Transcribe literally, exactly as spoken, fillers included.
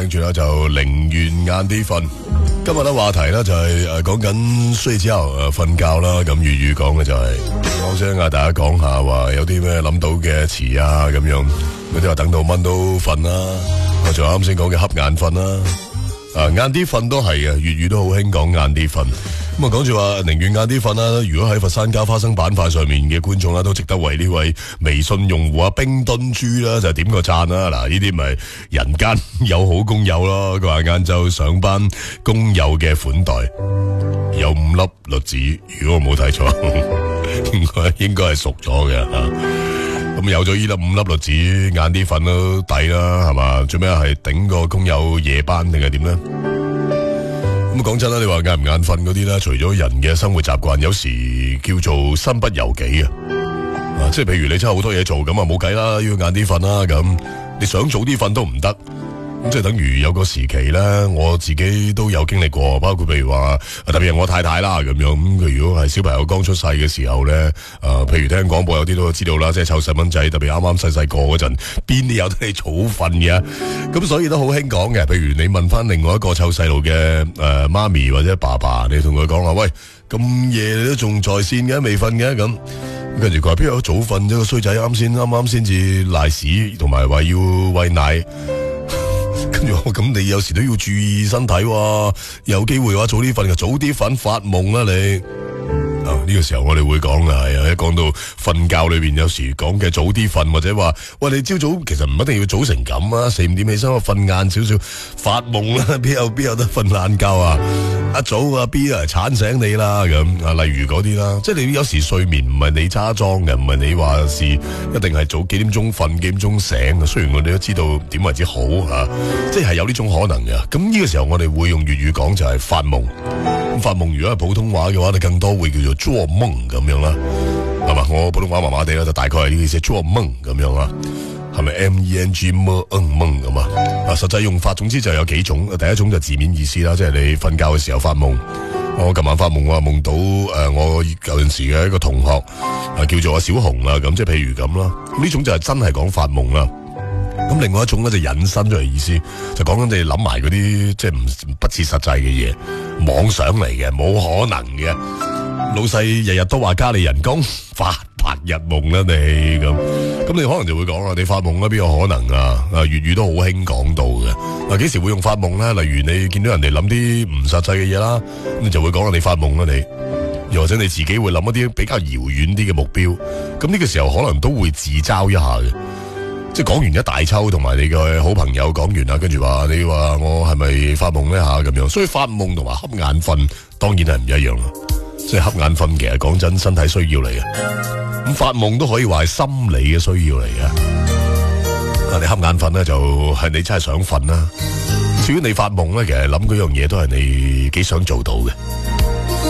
聽住啦，就寧願晏啲瞓。今日咧話題咧就係誒講緊睡之後誒瞓覺啦，咁粵語講嘅就係、是，我想嗌大家講下話有啲咩諗到嘅詞啊咁樣，嗰啲話等到蚊都瞓啦，我仲有啱先講嘅瞌眼瞓啦，啊晏啲瞓都係嘅，粵語都好興講晏啲瞓。咁啊，講住話寧願晏啲瞓啦。如果喺佛山加花生板塊上面嘅觀眾啦，都值得為呢位微信用戶啊冰墩豬啦，就點個讚啦。嗱，呢啲咪人間有好工友咯。佢話晏晝上班工友嘅款待有五粒栗子，如果我冇睇錯，應該應該係熟咗嘅吓。咁有咗呢粒五粒栗子，晏啲瞓都抵啦，係嘛？做咩係頂個工友夜班定係點咧？咁講真啦，你話晏唔晏瞓嗰啲咧，除咗人嘅生活習慣，有時叫做身不由己啊！啊，即係譬如你真係好多嘢做，咁啊冇計啦，要晏啲瞓啦，咁你想早啲瞓都唔得。咁即係等於有個時期咧，我自己都有經歷過，包括譬如話，特別係我太太啦咁樣。咁佢如果係小朋友剛出世嘅時候咧，誒、呃，譬如聽廣播有啲都知道啦，即係湊細蚊仔，特別啱啱細細個嗰陣，邊啲有得你早瞓嘅？咁所以都好興講嘅。譬如你問翻另外一個湊細路嘅誒媽咪或者爸爸，你同佢講話，喂，咁夜你都仲在線嘅，未瞓嘅咁。跟住佢話邊有早瞓啫？個衰仔啱先啱啱先至賴屎，同埋話要餵奶。跟住我咁，你有時都要注意身體喎。有機會嘅話，早啲瞓嘅，早啲瞓發夢啦你。啊，呢個時候我哋會講啊，係啊，一講到瞓覺裏邊，有時講嘅早啲瞓，或者話喂你朝早其實唔一定要早成咁啊，四五點起身我瞓晏少少發夢啦，邊有邊有得瞓晏覺啊？一早啊 B 啊鏟醒你啦咁啊，例如嗰啲啦，即係你有時睡眠唔係你揸裝嘅，唔係你話是一定係早幾點鐘瞓幾點鐘醒嘅。雖然我哋都知道點為之好啊，即係有呢種可能嘅。咁呢個時候我哋會用粵語講就係發夢。咁發夢如果係普通話嘅話，你更多會叫做做夢咁樣啦，係嘛？我普通話麻麻地啦，就大概係呢個意思，做夢咁樣啦。係咪 M E N G 夢嗯夢咁啊？啊，實際用法總之就有幾種。第一種就字面意思啦，即係你瞓覺嘅時候發夢。我琴晚發夢，我夢到誒、呃，我舊陣時嘅一個同學啊，叫做阿小紅啦，咁即係譬如咁啦。呢種就係真係講發夢啦。咁另外一種咧就引申出嚟意思，就講緊你諗埋嗰啲即係唔不切實際嘅嘢，妄想嚟嘅，冇可能嘅。老細日日都話加你人工，發白日夢啦你咁，咁你可能就會講啦，你發夢啦邊有可能啊？啊粵語都好興講到嘅。嗱，幾時會用發夢咧？例如你見到人哋諗啲唔實際嘅嘢啦，咁你就會講啦，你發夢啦你。又或者你自己會諗一啲比較遙遠啲嘅目標，咁呢個時候可能都會自嘲一下嘅。即係講完一大抽，同埋你嘅好朋友講完啦，跟住話你話我係咪發夢咧吓咁樣？所以發夢同埋瞌眼瞓當然係唔一樣啦。即係瞌眼瞓其實講真身體需要嚟嘅，咁發夢都可以話係心理嘅需要嚟嘅。啊，你瞌眼瞓咧就係你真係想瞓啦。至於你發夢咧，其實諗嗰樣嘢都係你幾想做到嘅。